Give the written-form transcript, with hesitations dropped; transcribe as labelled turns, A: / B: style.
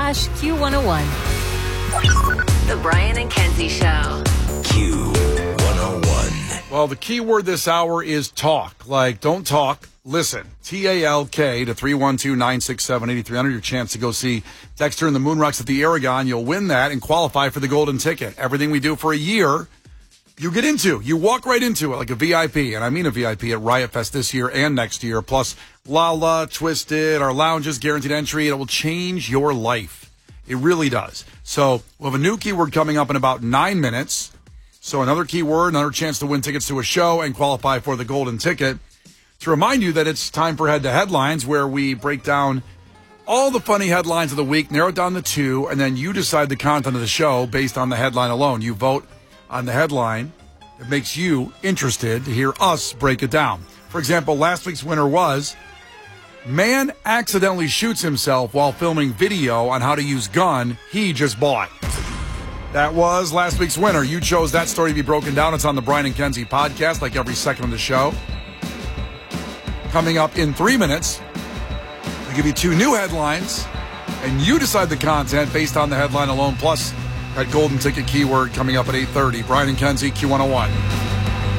A: facebook.com/Q101.
B: The Brian and Kenzie Show.
C: Q101.
D: Well, the key word this hour is talk. Like, don't talk, listen. TALK to 312-967-8300. Your chance to go see Dexter and the Moonrocks at the Aragon. You'll win that and qualify for the golden ticket. Everything we do for a year, you get into. You walk right into it like a VIP, and I mean a VIP at Riot Fest this year and next year. Plus, Lala, Twisted, our lounges, guaranteed entry. It will change your life. It really does. So we'll have a new keyword coming up in about 9 minutes. So another keyword, another chance to win tickets to a show and qualify for the golden ticket. To remind you that it's time for Head to Headlines, where we break down all the funny headlines of the week, narrow it down to 2, and then you decide the content of the show based on the headline alone. You vote on the headline. It makes you interested to hear us break it down. For example, last week's winner was, man accidentally shoots himself while filming video on how to use gun he just bought. That was last week's winner. You chose that story to be broken down. It's on the Brian and Kenzie podcast, like every second of the show. Coming up in 3 minutes, I'll give you 2 new headlines, and you decide the content based on the headline alone, plus that golden ticket keyword coming up at 8:30. Brian and Kenzie, Q101.